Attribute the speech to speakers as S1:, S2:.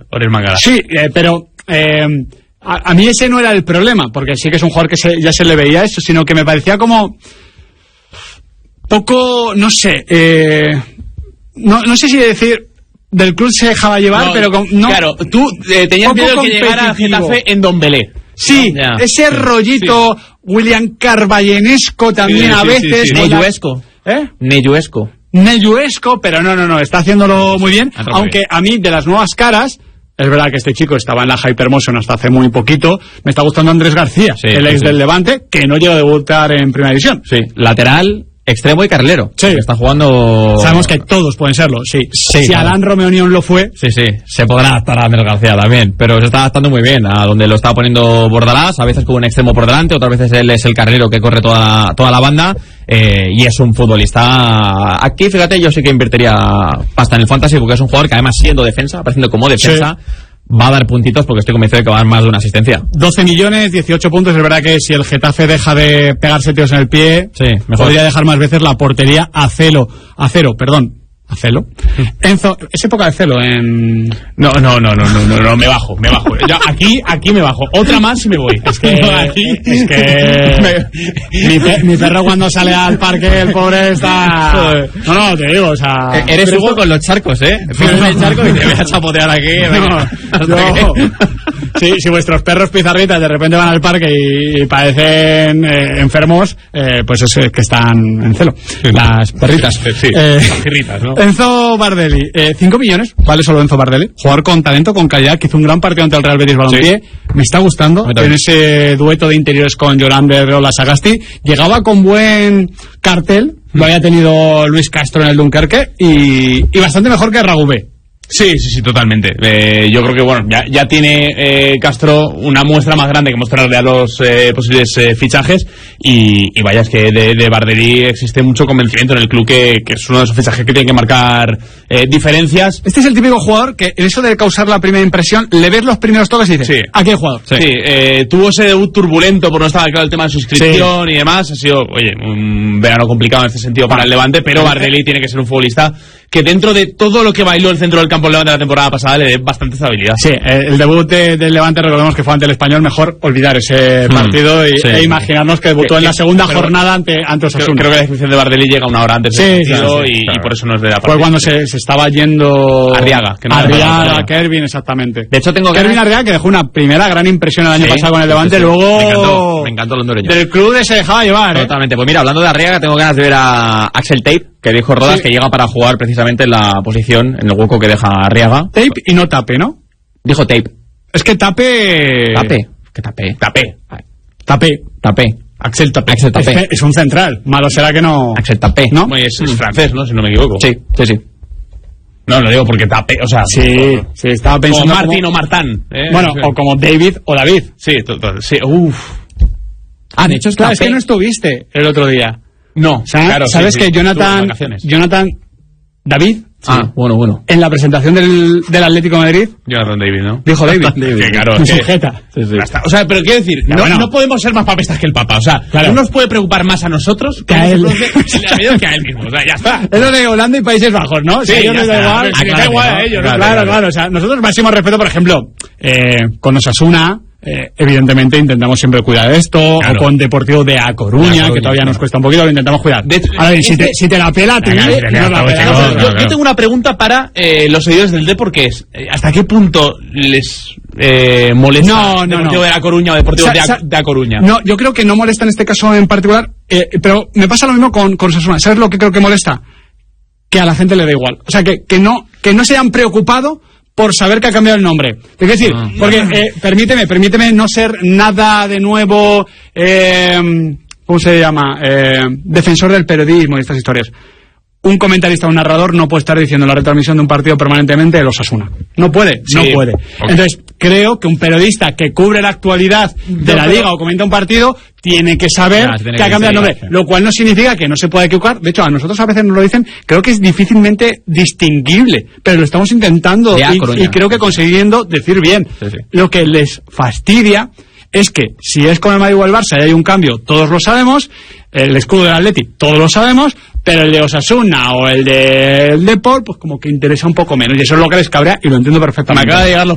S1: Ores Mangala.
S2: Sí, pero a mí ese no era el problema, porque sí que es un jugador que ya se le veía eso, sino que me parecía como poco, no sé, no sé si decir del club se dejaba llevar,
S1: no,
S2: pero no.
S1: Claro, tú tenías miedo que llegara al Getafe en Dombelé.
S2: Sí,
S1: ya.
S2: Ese rollito William Carballenesco también a veces.
S1: Neyuesco. Neyuesco,
S2: pero no, está haciéndolo muy bien, aunque a mí de las nuevas caras, es verdad que este chico estaba en la Hypermotion hasta hace muy poquito, me está gustando Andrés García, el ex del Levante, que no llega a debutar en Primera División.
S3: Sí, lateral, extremo y carrilero.
S2: Sí.
S3: Está jugando...
S2: Sabemos que todos pueden serlo, sí. Si claro. Alain Romeo lo fue...
S3: Sí, se podrá adaptar a Andrés García también, pero se está adaptando muy bien a donde lo está poniendo Bordalás, a veces con un extremo por delante, otras veces él es el carrilero que corre toda la banda, y es un futbolista... Aquí, fíjate, yo sí que invertiría pasta en el fantasy, porque es un jugador que además siendo defensa, apareciendo como defensa... Sí. Va a dar puntitos porque estoy convencido de que va a dar más de una asistencia.
S2: 12 millones, 18 puntos. Es verdad que si el Getafe deja de pegarse tiros en el pie,
S3: sí, mejor.
S2: Podría dejar más veces la portería a cero. ¿A celo? Enzo, ¿es época de celo en...?
S1: No, me bajo. Yo aquí me bajo. Otra más y me voy.
S2: Es que mi perro cuando sale al parque, el pobre está... No, te digo, o sea...
S3: Eres Hugo con los charcos, Pisas el charco y te voy a chapotear aquí.
S2: Si vuestros perros pizarritas de repente van al parque y parecen enfermos, pues es que están en celo. Las perritas.
S1: Sí, perritas, ¿no?
S2: Enzo Bardelli, 5 millones, vale solo Enzo Bardelli, jugador con talento, con calidad, que hizo un gran partido ante el Real Betis Balompié, me está gustando, en ese dueto de interiores con Llorander o la Sagasti, llegaba con buen cartel, lo había tenido Luis Castro en el Dunkerque, y bastante mejor que Ragubé.
S1: Sí, totalmente. Yo creo que bueno, ya tiene Castro una muestra más grande que mostrarle a los posibles fichajes y vaya, es que de Bardelli existe mucho convencimiento en el club que es uno de esos fichajes que tiene que marcar diferencias.
S2: Este es el típico jugador que en eso de causar la primera impresión, le ves los primeros toques y dices,
S1: sí.
S2: ¿a qué jugador?
S1: Sí, tuvo ese debut turbulento por no estar claro el tema de suscripción y demás. Ha sido, un verano complicado en este sentido para el Levante, pero Bardelli tiene que ser un futbolista que dentro de todo lo que bailó el centro del campo el Levante la temporada pasada le dé bastante estabilidad. Sí,
S2: el debut del Levante, recordemos que fue ante el Español, mejor olvidar ese partido e imaginarnos que debutó en la segunda jornada ante Osasuna.
S1: Creo que la descripción de Bardelli llega una hora antes del partido y por eso no es de la partida.
S2: Fue cuando se estaba yendo
S1: Arriaga,
S2: Kervin, exactamente.
S3: De hecho tengo
S2: Kervin Arriaga, que dejó una primera gran impresión el año pasado con el Levante, luego
S3: me encantó el hondureño.
S2: Del club se dejaba llevar.
S3: Totalmente. Pues mira, hablando de Arriaga, tengo ganas de ver a Axel Tape, que dijo Rodas que llega para jugar precisamente en la posición, en el hueco que deja Arriaga.
S2: Tape y no Tape, ¿no?
S3: Dijo Tape.
S2: Es que Tape...
S3: ¿Qué Tape?
S2: Tape. Axel Tape. Es un central. Malo será que no...
S3: Axel Tape.
S2: ¿No?
S1: Es francés, ¿no? Si no me equivoco.
S3: Sí.
S1: No, lo digo porque Tape, o sea...
S2: Sí, estaba pensando...
S1: Como Martín o Martán.
S2: Bueno, o como David o David.
S1: Sí,
S3: de hecho es
S2: claro, es que no estuviste el otro día.
S1: No,
S2: claro, sabes que Jonathan David,
S3: bueno.
S2: En la presentación del Atlético de Madrid,
S1: Jonathan David, ¿no?
S2: Dijo David.
S1: Que claro,
S2: me sujeta.
S1: Sí. O sea, pero quiero decir, no podemos ser más papestas que el Papa. O sea, no nos puede preocupar más a nosotros
S2: que a él.
S1: Que a él mismo. O sea, ya está.
S2: Es lo de Holanda y Países Bajos, ¿no?
S1: Sí, ya está.
S2: Da igual a ellos. Claro. O sea, nosotros máximo respeto, por ejemplo, con Osasuna. Evidentemente intentamos siempre cuidar de esto, o con Deportivo de A Coruña, que todavía nos cuesta un poquito, lo intentamos cuidar. A ver, si te la pela,
S1: yo tengo una pregunta para los seguidores del Depor, que es, ¿hasta qué punto les molesta Deportivo de A Coruña o Deportivo de A Coruña?
S2: No, yo creo que no molesta en este caso en particular, pero me pasa lo mismo con Osasuna. ¿Sabes lo que creo que molesta? Que a la gente le da igual. O sea, que no se hayan preocupado por saber que ha cambiado el nombre. Es decir, porque permíteme no ser nada de nuevo, ¿cómo se llama? Defensor del periodismo y estas historias. Un comentarista o un narrador no puede estar diciendo la retransmisión de un partido permanentemente el Osasuna. No puede. Okay. Entonces, creo que un periodista que cubre la actualidad de la liga o comenta un partido tiene que saber que ha cambiado el nombre. Lo cual no significa que no se pueda equivocar. De hecho, a nosotros a veces nos lo dicen. Creo que es difícilmente distinguible. Pero lo estamos intentando y creo que consiguiendo decir bien. Sí. Lo que les fastidia es que si es con el Madrid o el Barça y hay un cambio, todos lo sabemos. El escudo del Atleti, todos lo sabemos. Pero el de Osasuna o el del Depor, pues como que interesa un poco menos. Y eso es lo que les cabrea y lo entiendo perfectamente.
S1: Me acaba de llegar